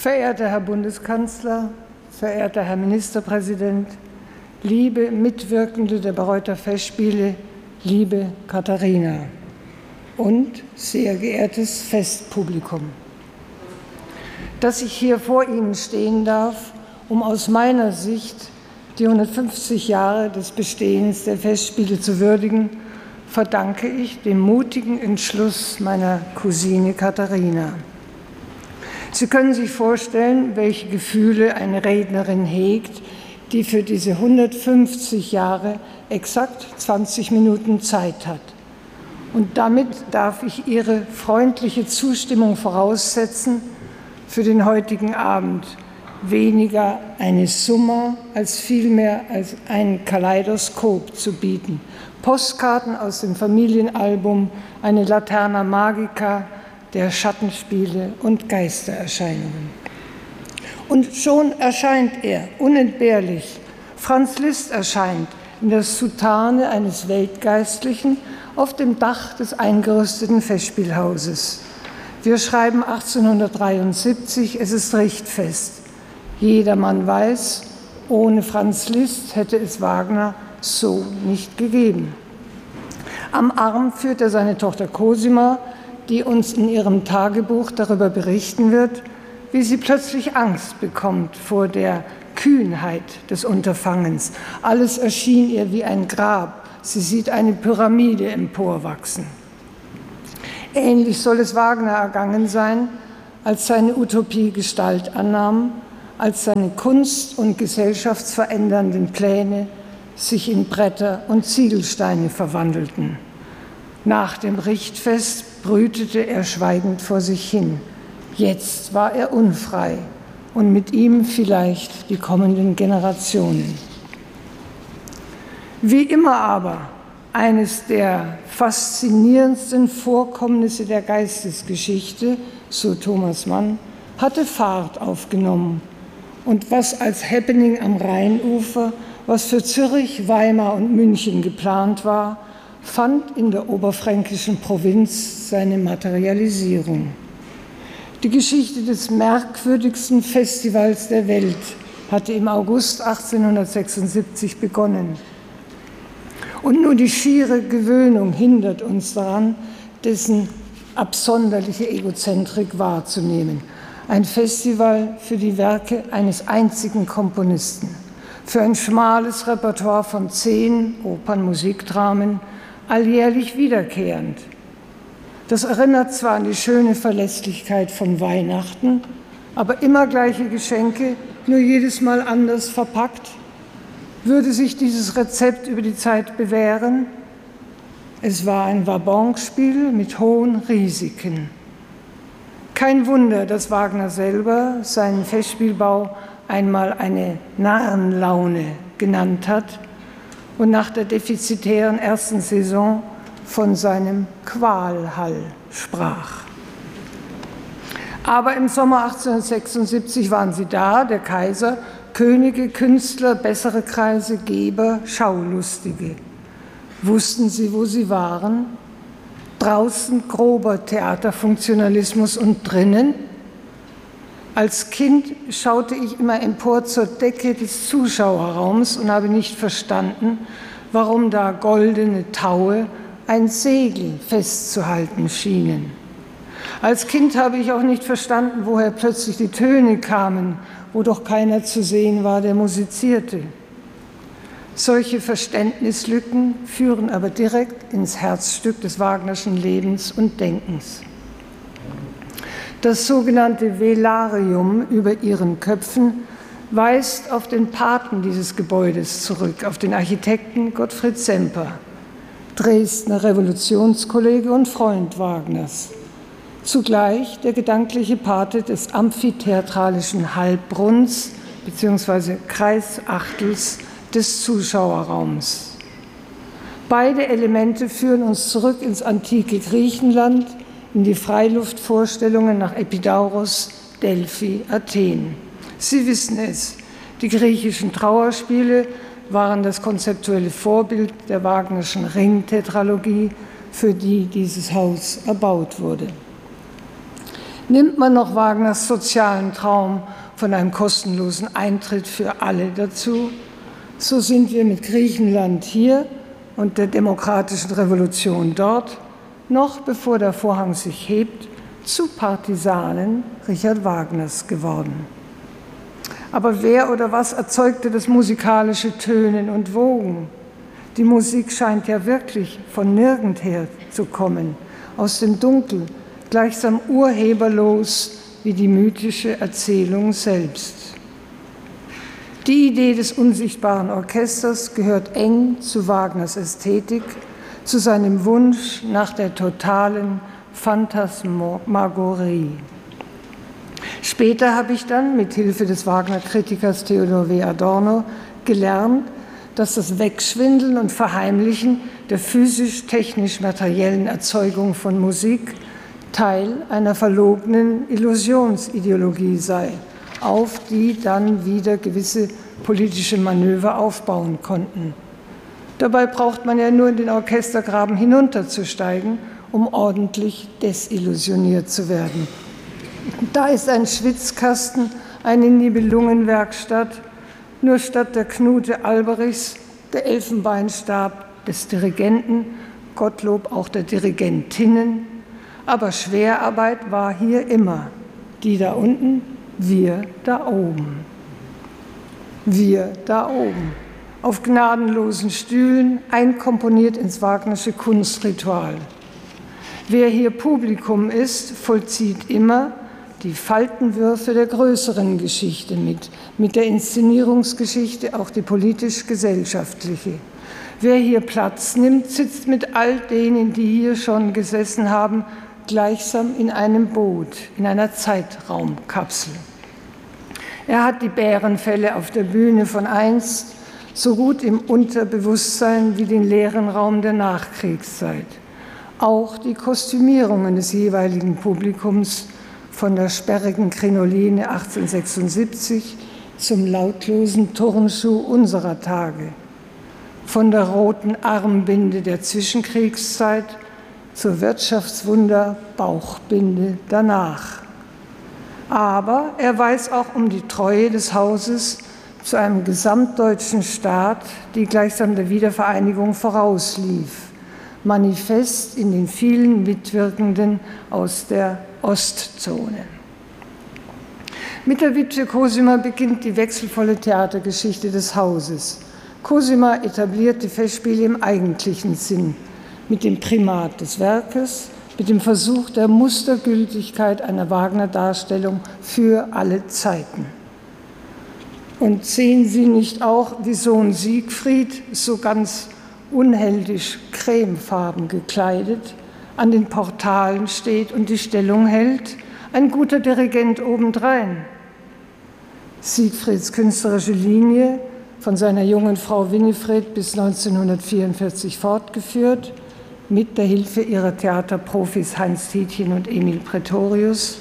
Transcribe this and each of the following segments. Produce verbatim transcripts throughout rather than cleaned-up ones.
Verehrter Herr Bundeskanzler, verehrter Herr Ministerpräsident, liebe Mitwirkende der Bayreuther Festspiele, liebe Katharina und sehr geehrtes Festpublikum. Dass ich hier vor Ihnen stehen darf, um aus meiner Sicht die hundertfünfzig Jahre des Bestehens der Festspiele zu würdigen, verdanke ich dem mutigen Entschluss meiner Cousine Katharina. Sie können sich vorstellen, welche Gefühle eine Rednerin hegt, die für diese hundertfünfzig Jahre exakt zwanzig Minuten Zeit hat. Und damit darf ich Ihre freundliche Zustimmung voraussetzen, für den heutigen Abend weniger eine Summa als vielmehr als ein Kaleidoskop zu bieten. Postkarten aus dem Familienalbum, eine Laterna Magica der Schattenspiele und Geistererscheinungen. Und schon erscheint er, unentbehrlich. Franz Liszt erscheint in der Soutane eines Weltgeistlichen auf dem Dach des eingerüsteten Festspielhauses. Wir schreiben achtzehnhundertdreiundsiebzig, es ist Richtfest. Jedermann weiß, ohne Franz Liszt hätte es Wagner so nicht gegeben. Am Arm führt er seine Tochter Cosima, die uns in ihrem Tagebuch darüber berichten wird, wie sie plötzlich Angst bekommt vor der Kühnheit des Unterfangens. Alles erschien ihr wie ein Grab. Sie sieht eine Pyramide emporwachsen. Ähnlich soll es Wagner ergangen sein, als seine Utopie Gestalt annahm, als seine kunst- und gesellschaftsverändernden Pläne sich in Bretter und Ziegelsteine verwandelten. Nach dem Richtfest brütete er schweigend vor sich hin. Jetzt war er unfrei und mit ihm vielleicht die kommenden Generationen. Wie immer aber, eines der faszinierendsten Vorkommnisse der Geistesgeschichte, so Thomas Mann, hatte Fahrt aufgenommen. Und was als Happening am Rheinufer, was für Zürich, Weimar und München geplant war, fand in der oberfränkischen Provinz seine Materialisierung. Die Geschichte des merkwürdigsten Festivals der Welt hatte im August achtzehnhundertsechsundsiebzig begonnen. Und nur die schiere Gewöhnung hindert uns daran, dessen absonderliche Egozentrik wahrzunehmen. Ein Festival für die Werke eines einzigen Komponisten, für ein schmales Repertoire von zehn Opernmusikdramen, alljährlich wiederkehrend. Das erinnert zwar an die schöne Verlässlichkeit von Weihnachten, aber immer gleiche Geschenke, nur jedes Mal anders verpackt. Würde sich dieses Rezept über die Zeit bewähren? Es war ein Wabonspiel mit hohen Risiken. Kein Wunder, dass Wagner selber seinen Festspielbau einmal eine Narrenlaune genannt hat und nach der defizitären ersten Saison von seinem Qualhall sprach. Aber im Sommer achtzehnhundertsechsundsiebzig waren sie da, der Kaiser, Könige, Künstler, bessere Kreise, Geber, Schaulustige. Wussten sie, wo sie waren? Draußen grober Theaterfunktionalismus und drinnen? Als Kind schaute ich immer empor zur Decke des Zuschauerraums und habe nicht verstanden, warum da goldene Taue ein Segel festzuhalten schienen. Als Kind habe ich auch nicht verstanden, woher plötzlich die Töne kamen, wo doch keiner zu sehen war, der musizierte. Solche Verständnislücken führen aber direkt ins Herzstück des Wagnerschen Lebens und Denkens. Das sogenannte Velarium über ihren Köpfen weist auf den Paten dieses Gebäudes zurück, auf den Architekten Gottfried Semper, Dresdner Revolutionskollege und Freund Wagners. Zugleich der gedankliche Pate des amphitheatralischen Halbruns bzw. Kreisachtels des Zuschauerraums. Beide Elemente führen uns zurück ins antike Griechenland, in die Freiluftvorstellungen nach Epidauros, Delphi, Athen. Sie wissen es, die griechischen Trauerspiele waren das konzeptuelle Vorbild der Wagnerschen Ringtetralogie, für die dieses Haus erbaut wurde. Nimmt man noch Wagners sozialen Traum von einem kostenlosen Eintritt für alle dazu, so sind wir mit Griechenland hier und der demokratischen Revolution dort, noch bevor der Vorhang sich hebt, zu Partisanen Richard Wagners geworden. Aber wer oder was erzeugte das musikalische Tönen und Wogen? Die Musik scheint ja wirklich von nirgendher zu kommen, aus dem Dunkel, gleichsam urheberlos wie die mythische Erzählung selbst. Die Idee des unsichtbaren Orchesters gehört eng zu Wagners Ästhetik, zu seinem Wunsch nach der totalen Phantasmagorie. Später habe ich dann mit Hilfe des Wagner-Kritikers Theodor W. Adorno gelernt, dass das Wegschwindeln und Verheimlichen der physisch-technisch-materiellen Erzeugung von Musik Teil einer verlogenen Illusionsideologie sei, auf die dann wieder gewisse politische Manöver aufbauen konnten. Dabei braucht man ja nur in den Orchestergraben hinunterzusteigen, um ordentlich desillusioniert zu werden. Da ist ein Schwitzkasten, eine Nibelungenwerkstatt, nur statt der Knute Alberichs, der Elfenbeinstab des Dirigenten, Gottlob auch der Dirigentinnen. Aber Schwerarbeit war hier immer. Die da unten, wir da oben. Wir da oben. Auf gnadenlosen Stühlen, einkomponiert ins Wagnersche Kunstritual. Wer hier Publikum ist, vollzieht immer die Faltenwürfe der größeren Geschichte mit, mit der Inszenierungsgeschichte auch die politisch-gesellschaftliche. Wer hier Platz nimmt, sitzt mit all denen, die hier schon gesessen haben, gleichsam in einem Boot, in einer Zeitraumkapsel. Er hat die Bärenfälle auf der Bühne von einst so gut im Unterbewusstsein wie den leeren Raum der Nachkriegszeit. Auch die Kostümierungen des jeweiligen Publikums von der sperrigen Krinoline achtzehnhundertsechsundsiebzig zum lautlosen Turnschuh unserer Tage, von der roten Armbinde der Zwischenkriegszeit zur Wirtschaftswunder Bauchbinde danach. Aber er weiß auch um die Treue des Hauses zu einem gesamtdeutschen Staat, die gleichsam der Wiedervereinigung vorauslief, manifest in den vielen Mitwirkenden aus der Ostzone. Mit der Witwe Cosima beginnt die wechselvolle Theatergeschichte des Hauses. Cosima etabliert die Festspiele im eigentlichen Sinn, mit dem Primat des Werkes, mit dem Versuch der Mustergültigkeit einer Wagner-Darstellung für alle Zeiten. Und sehen Sie nicht auch, wie Sohn Siegfried, so ganz unheldisch cremefarben gekleidet, an den Portalen steht und die Stellung hält, ein guter Dirigent obendrein. Siegfrieds künstlerische Linie, von seiner jungen Frau Winifred bis neunzehnhundertvierundvierzig fortgeführt, mit der Hilfe ihrer Theaterprofis Heinz Tietjen und Emil Pretorius,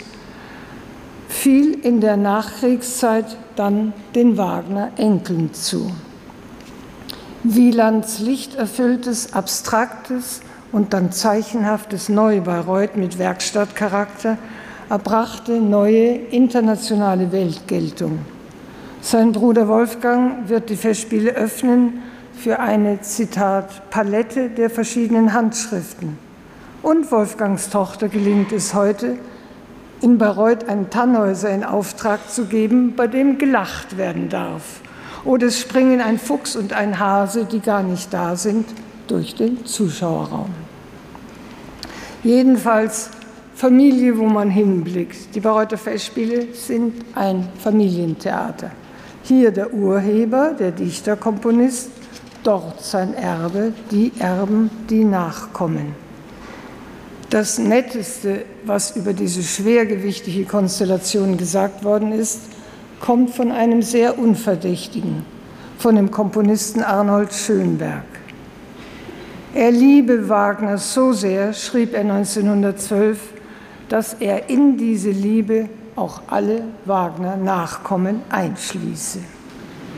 fiel in der Nachkriegszeit dann den Wagner-Enkeln zu. Wielands lichterfülltes, abstraktes und dann zeichenhaftes Neu-Bayreuth mit Werkstattcharakter erbrachte neue internationale Weltgeltung. Sein Bruder Wolfgang wird die Festspiele öffnen für eine, Zitat, Palette der verschiedenen Handschriften. Und Wolfgangs Tochter gelingt es heute, in Bayreuth einen Tannhäuser in Auftrag zu geben, bei dem gelacht werden darf. Oder es springen ein Fuchs und ein Hase, die gar nicht da sind, durch den Zuschauerraum. Jedenfalls Familie, wo man hinblickt. Die Bayreuther Festspiele sind ein Familientheater. Hier der Urheber, der Dichter, Komponist, dort sein Erbe, die Erben, die nachkommen. Das Netteste, was über diese schwergewichtige Konstellation gesagt worden ist, kommt von einem sehr Unverdächtigen, von dem Komponisten Arnold Schönberg. Er liebe Wagner so sehr, schrieb er neunzehnhundertzwölf, dass er in diese Liebe auch alle Wagner-Nachkommen einschließe.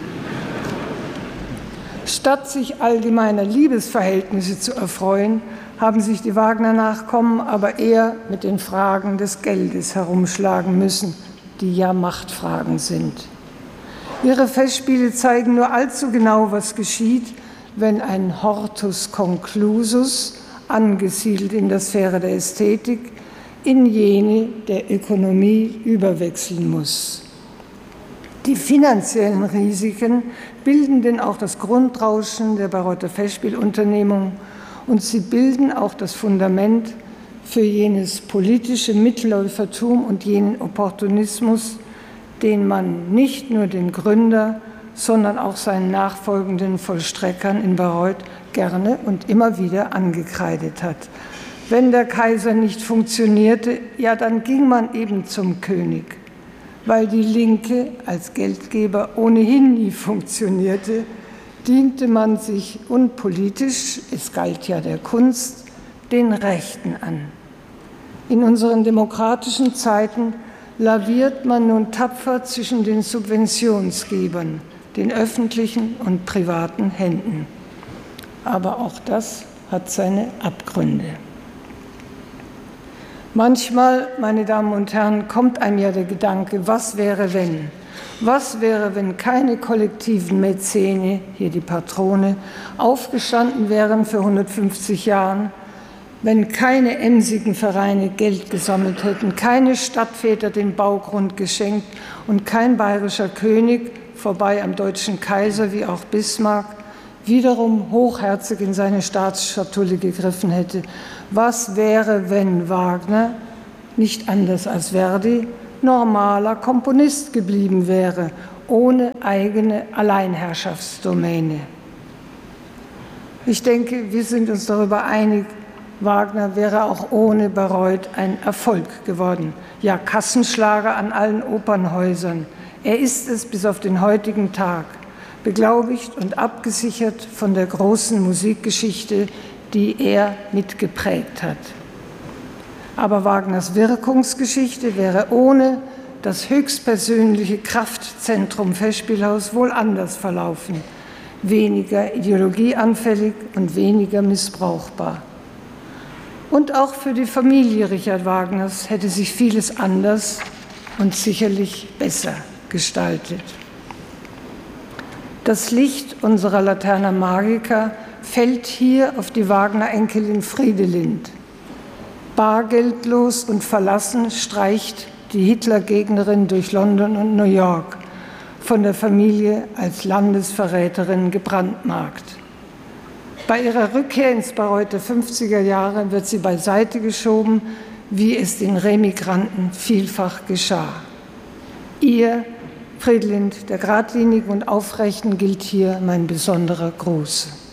Statt sich allgemeiner Liebesverhältnisse zu erfreuen, haben sich die Wagner-Nachkommen aber eher mit den Fragen des Geldes herumschlagen müssen, die ja Machtfragen sind. Ihre Festspiele zeigen nur allzu genau, was geschieht, wenn ein Hortus conclusus, angesiedelt in der Sphäre der Ästhetik, in jene der Ökonomie überwechseln muss. Die finanziellen Risiken bilden denn auch das Grundrauschen der Bayreuther Festspielunternehmung und sie bilden auch das Fundament für jenes politische Mitläufertum und jenen Opportunismus, den man nicht nur dem Gründer, sondern auch seinen nachfolgenden Vollstreckern in Bayreuth gerne und immer wieder angekreidet hat. Wenn der Kaiser nicht funktionierte, ja, dann ging man eben zum König. Weil die Linke als Geldgeber ohnehin nie funktionierte, diente man sich unpolitisch, es galt ja der Kunst, den Rechten an. In unseren demokratischen Zeiten laviert man nun tapfer zwischen den Subventionsgebern, den öffentlichen und privaten Händen. Aber auch das hat seine Abgründe. Manchmal, meine Damen und Herren, kommt einem ja der Gedanke, was wäre, wenn? Was wäre, wenn keine kollektiven Mäzene, hier die Patrone, aufgestanden wären für hundertfünfzig Jahren, wenn keine emsigen Vereine Geld gesammelt hätten, keine Stadtväter den Baugrund geschenkt und kein bayerischer König, vorbei am deutschen Kaiser wie auch Bismarck, wiederum hochherzig in seine Staatsschatulle gegriffen hätte. Was wäre, wenn Wagner, nicht anders als Verdi, normaler Komponist geblieben wäre, ohne eigene Alleinherrschaftsdomäne? Ich denke, wir sind uns darüber einig, Wagner wäre auch ohne Bayreuth ein Erfolg geworden. Ja, Kassenschlager an allen Opernhäusern. Er ist es bis auf den heutigen Tag, beglaubigt und abgesichert von der großen Musikgeschichte, die er mitgeprägt hat. Aber Wagners Wirkungsgeschichte wäre ohne das höchstpersönliche Kraftzentrum Festspielhaus wohl anders verlaufen, weniger ideologieanfällig und weniger missbrauchbar. Und auch für die Familie Richard Wagners hätte sich vieles anders und sicherlich besser gestaltet. Das Licht unserer Laterna Magica fällt hier auf die Wagner-Enkelin Friedelind. Bargeldlos und verlassen streicht die Hitler-Gegnerin durch London und New York, von der Familie als Landesverräterin gebrandmarkt. Bei ihrer Rückkehr ins Bayreuth der fünfziger Jahre wird sie beiseite geschoben, wie es den Remigranten vielfach geschah. Ihr, Friedelind der Geradlinigen und Aufrechten, gilt hier mein besonderer Gruß.